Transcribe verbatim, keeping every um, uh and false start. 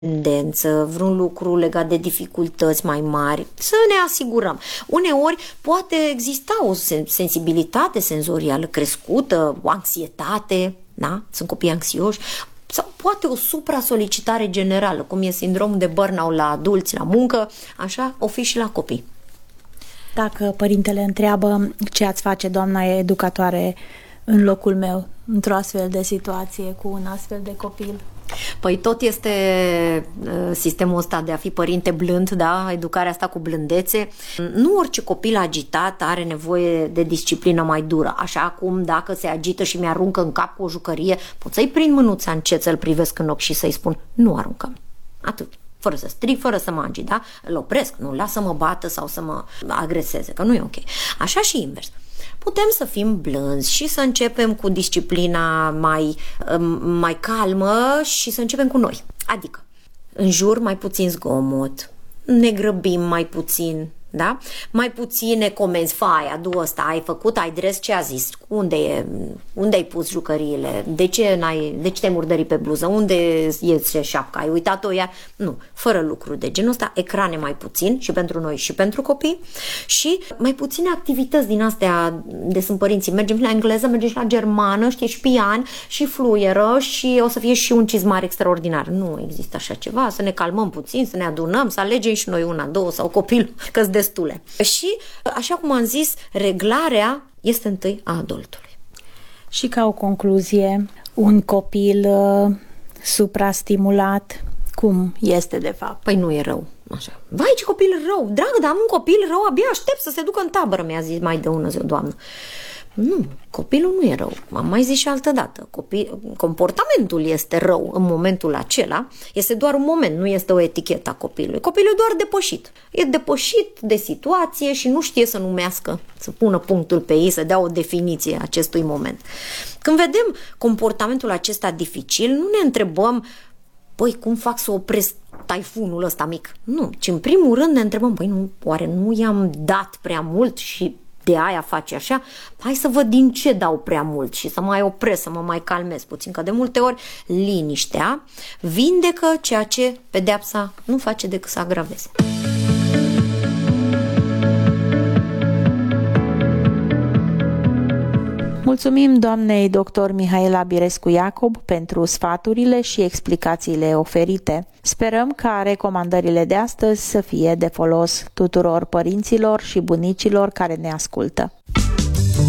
tendență, vreun lucru legat de dificultăți mai mari, să ne asigurăm. Uneori poate exista o sensibilitate senzorială crescută, o anxietate, da? Sunt copii anxioși, sau poate o supra-solicitare generală, cum e sindromul de burnout la adulți, la muncă, așa o fi și la copii. Dacă părintele întreabă ce ați face, doamna educatoare, în locul meu, într-o astfel de situație, cu un astfel de copil? Păi tot este sistemul ăsta de a fi părinte blând, da? Educarea asta cu blândețe. Nu orice copil agitat are nevoie de disciplină mai dură. Așa cum dacă se agită și mi-aruncă în cap cu o jucărie, pot să-i prind mânuța încet, să-l privesc în ochi și să-i spun nu aruncăm. Atât. Fără să strig, fără să mă agi, da? Îl opresc, nu las să mă bată sau să mă agreseze, că nu e ok. Așa și invers. Putem să fim blânzi și să începem cu disciplina mai, mai calmă și să începem cu noi. Adică, în jur mai puțin zgomot, ne grăbim mai puțin, da? Mai puține comenzi, fai, adu ăsta, ai făcut, ai dres, ce a zis, unde e, unde ai pus jucăriile, de ce, n-ai, de ce te-ai murdărit pe bluză, unde e șapca, ai uitat-o iar, nu, fără lucruri de genul ăsta, ecrane mai puțin și pentru noi și pentru copii și mai puține activități din astea de sunt părinții, mergem și la engleză, mergem și la germană, știi, și pian și fluieră și o să fie și un cizmar extraordinar, nu există așa ceva, să ne calmăm puțin, să ne adunăm, să alegem și noi una, două sau copil, că-s destule. Și, așa cum am zis, reglarea este întâi a adultului. Și ca o concluzie, un copil uh, suprastimulat, cum este de fapt? Păi nu e rău. Așa. Vai, ce copil rău! Dragă, dar am un copil rău, abia aștept să se ducă în tabără, mi-a zis mai de ună zi o doamnă. Nu, copilul nu e rău. Am mai zis și altă dată. Copil, comportamentul este rău în momentul acela. Este doar un moment, nu este o etichetă a copilului. Copilul e doar depășit. E depășit de situație și nu știe să numească, să pună punctul pe ei, să dea o definiție acestui moment. Când vedem comportamentul acesta dificil, nu ne întrebăm, păi, cum fac să opresc taifunul ăsta mic? Nu, ci în primul rând ne întrebăm, păi, nu, oare nu i-am dat prea mult și de aia face așa? Hai să văd din ce dau prea mult și să mai opresc, să mă mai calmez puțin, că de multe ori liniștea vindecă ceea ce pedeapsa nu face decât să agraveze. Mulțumim doamnei doctor Mihaela Birescu-Iacob pentru sfaturile și explicațiile oferite. Sperăm ca recomandările de astăzi să fie de folos tuturor părinților și bunicilor care ne ascultă.